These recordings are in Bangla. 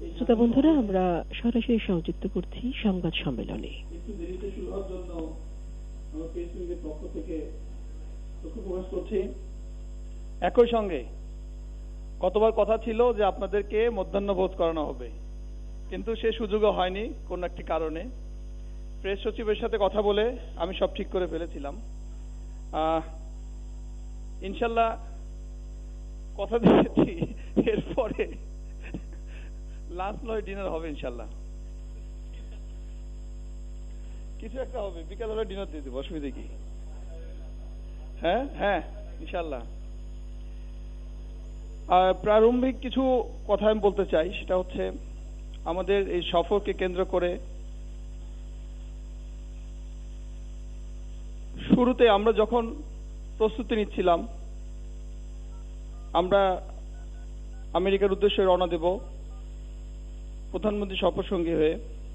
শ্রোতা বন্ধুরা, আমরা সরাসরি সংযুক্ত করছি সংবাদ সম্মেলনে। একটু দেরিতে শুরু হওয়ার জন্য আমরা ফেসবুকের পক্ষ থেকে দুঃখ প্রকাশ করছি। একই সঙ্গে গতবার কথা ছিল যে আপনাদেরকে মধ্যাহ্নভোজ করানো হবে, কিন্তু সে সুযোগও হয়নি কোন একটি কারণে। প্রেস সচিবের সাথে কথা বলে আমি সব ঠিক করে ফেলেছিলাম। ইনশাল্লাহ কথা দিয়েছি, এরপরে লাঞ্চ নয় ডিনার হবে ইনশাল্লাহ। কিছু একটা হবে, বিকাল হলে ডিনার দিয়ে দেবো, অসুবিধা কি? হ্যাঁ হ্যাঁ ইনশাল্লাহ। প্রারম্ভিক কিছু কথা আমি বলতে চাই, সেটা হচ্ছে আমাদের এই সফরকে কেন্দ্র করে শুরুতে আমরা যখন প্রস্তুতি নিচ্ছিলাম, আমরা আমেরিকার উদ্দেশ্যে রওনা দেব প্রধানমন্ত্রী সফরসঙ্গী হয়ে,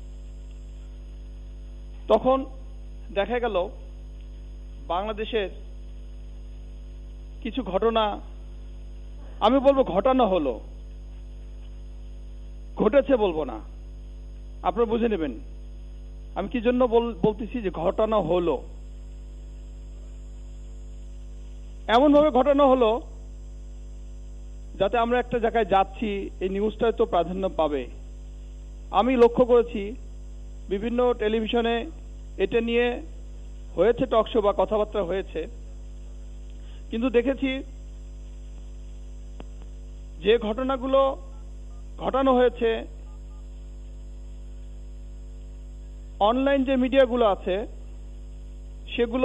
তখন দেখা গেল বাংলাদেশের কিছু ঘটনা, আমি বলবো ঘটানো হলো, ঘটেছে বলবো না, আপনারা বুঝে নেবেন আমি কি জন্য বলতেছি যে ঘটানো হলো। এমন ভাবে ঘটানো হলো যাতে আমরা একটা জায়গায় যাচ্ছি, এই নিউজটাই তো প্রাধান্য পাবে। আমি লক্ষ্য করেছি বিভিন্ন টেলিভিশনে এটা নিয়ে হয়েছে টকশো বা কথাবার্তা হয়েছে, কিন্তু দেখেছি যে ঘটনাগুলো ঘটানো হয়েছে, অনলাইন যে মিডিয়াগুলো আছে সেগুলো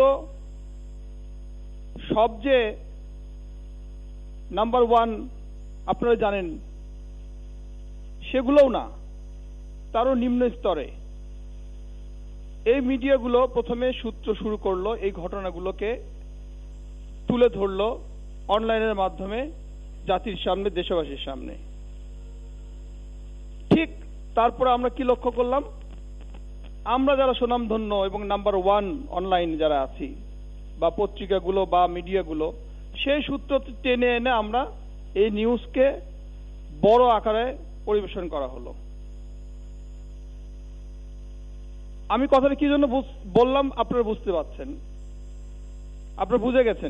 সবচেয়ে নাম্বার ওয়ান আপনারা জানেন, সেগুলোও না, তারও নিম্ন স্তরে এই মিডিয়াগুলো প্রথমে সূত্র শুরু করলো, এই ঘটনাগুলোকে তুলে ধরলো অনলাইনের মাধ্যমে জাতির সামনে, দেশবাসীর সামনে। ঠিক তারপরে আমরা কি লক্ষ্য করলাম, আমরা যারা সুনামধন্য এবং নাম্বার ওয়ান অনলাইন যারা আছি বা পত্রিকাগুলো বা মিডিয়াগুলো, সেই সূত্র টেনে এনে আমরা এই নিউজকে বড় আকারে পরিবেশন করা হলো। আমি কথাটা কি জন্য বললাম আপনারা বুঝতে পারছেন, আপনারা বুঝে গেছেন।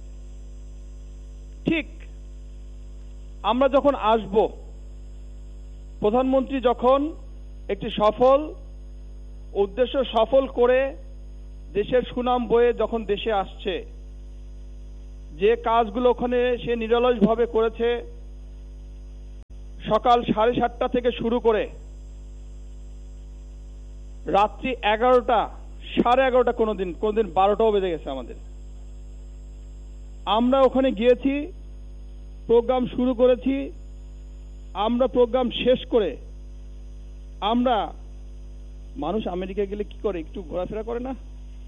ঠিক আমরা যখন আসব, প্রধানমন্ত্রী যখন একটি সফল উদ্দেশ্য সফল করে দেশের সুনাম বয়ে যখন দেশে আসছে, যে কাজগুলো ওখানে সে নিরলসভাবে করেছে, সকাল 7:30 থেকে শুরু করে রাত্রি 11টা, 11:30, কোনোদিন 12টাও বেজে গেছে আমাদের। আমরা ওখানে গিয়েছি, প্রোগ্রাম শুরু করেছি, আমরা প্রোগ্রাম শেষ করে আমরা, মানুষ আমেরিকা গেলে কি করে, একটু ঘোরাফেরা করে না?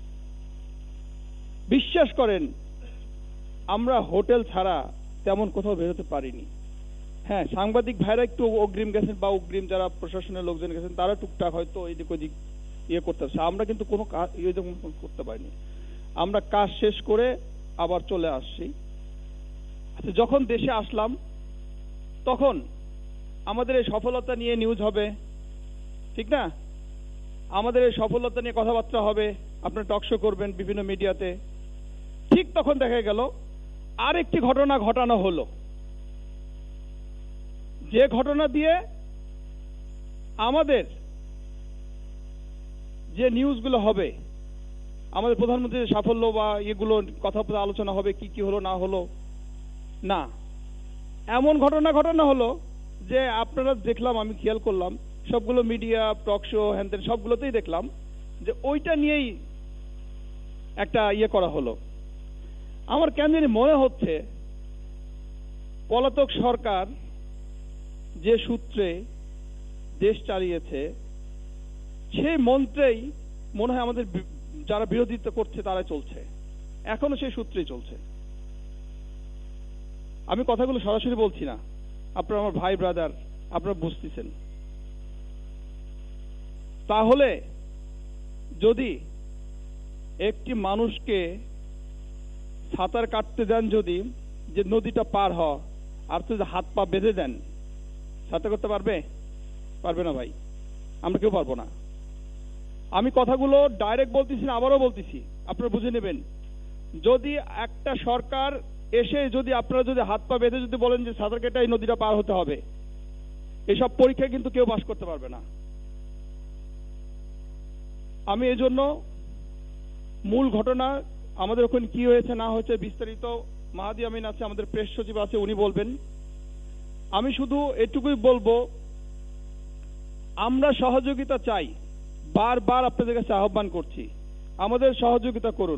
বিশ্বাস করেন আমরা হোটেল ছাড়া তেমন কোথাও বেরোতে পারিনি। হ্যাঁ, সাংবাদিক ভাইরা একটু অগ্রিম গেছেন বা অগ্রিম যারা প্রশাসনের লোকজন গেছেন তারা টুকটাক হয়তো এদিক ওদিক ইয়ে করতে পারছে, আমরা কিন্তু কোনো করতে পারিনি। আমরা কাজ শেষ করে আবার চলে আসছি। আচ্ছা, যখন দেশে আসলাম তখন আমাদের এই সফলতা নিয়ে নিউজ হবে, ঠিক না? আমাদের এই সফলতা নিয়ে কথাবার্তা হবে, আপনারা টকশো করবেন বিভিন্ন মিডিয়াতে। ঠিক তখন দেখা গেল আরেকটি ঘটনা ঘটানো হলো, যে ঘটনা দিয়ে আমাদের যে নিউজগুলো হবে, আমাদের প্রধানমন্ত্রীর সাফল্য বা এগুলো কথা আলোচনা হবে, কি কি হলো না হলো না, এমন ঘটনা ঘটানো হলো যে আপনারা দেখলাম, আমি খেয়াল করলাম সবগুলো মিডিয়া টকশো হ্যান ত্যান সবগুলোতেই দেখলাম যে ওইটা নিয়েই একটা ইয়ে করা হলো। আমার কেন জানি মনে হচ্ছে পলাতক সরকার যে সূত্রে দেশ চালিয়েছে, সেই মন্ত্রেই মনে হয় আমাদের যারা বিরোধিতা করছে তারাই চলছে, এখনো সেই সূত্রেই চলছে। আমি কথাগুলো সরাসরি বলছি না, আপনারা আমার ভাই ব্রাদার, আপনারা বুঝতেছেন। তাহলে যদি একটি মানুষকে সাঁতার কাটতে দেন, যদি যে নদীটা পার হ আর তো হাত পা বেঁধে দেন, সাঁতার করতে পারবে? পারবে না ভাই, আমরা কেউ পারবো না। আমি কথাগুলো ডাইরেক্ট বলতেছি না, আবারও বলতেছি, আপনারা বুঝে নেবেন। যদি একটা সরকার এসে যদি আপনারা যদি হাত পা বেঁধে যদি বলেন যে সাঁতার কেটে এই নদীটা পার হতে হবে, এসব পরীক্ষা কিন্তু কেউ পাস করতে পারবে না। আমি এজন্য মূল ঘটনা আমাদের ওখানে কি হয়েছে না হয়েছে বিস্তারিত মাহাদি আমিন আছে, আমাদের প্রেস সচিব আছে, উনি বলবেন। আমি শুধু এটুকুই বলবো, আমরা সহযোগিতা চাই, বারবার আপনাদের কাছে আহ্বান করছি, আমাদের সহযোগিতা করুন।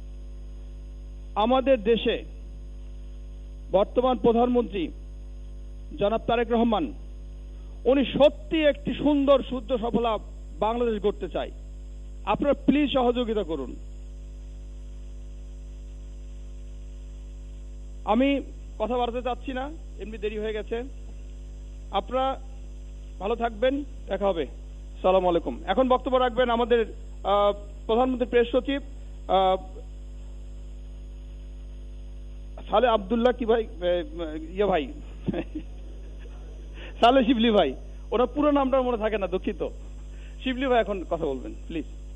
আমাদের দেশে বর্তমান প্রধানমন্ত্রী জনাব তারেক রহমান, উনি সত্যি একটি সুন্দর শুদ্ধ সফলা বাংলাদেশ গড়তে চাই। আপনারা প্লিজ সহযোগিতা করুন। আমি কথা বাড়াতে চাচ্ছি না, এমনি দেরি হয়ে গেছে। আপনারা ভালো থাকবেন, দেখা হবে। আসসালামু আলাইকুম। এখন বক্তব্য রাখবেন আমাদের প্রধানমন্ত্রী প্রেস সচিব সালে আব্দুল্লাহ কি ভাই, ইয়ে ভাই সালে শিবলি ভাই, ওনার পুরো নামটা মনে থাকে না, দুঃখিত। শিবলি ভাই এখন কথা বলবেন প্লিজ।